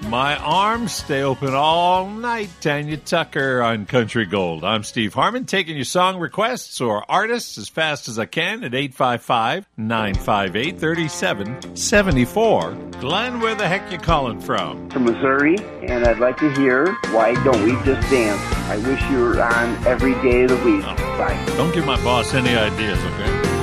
My arms stay open all night. Tanya Tucker on Country Gold. I'm Steve Harmon, taking your song requests or artists as fast as I can at 855-958-3774. Glenn, where the heck you calling from? From Missouri, and I'd like to hear Why Don't We Just Dance. I wish you were on every day of the week. Bye. Don't give my boss any ideas, okay?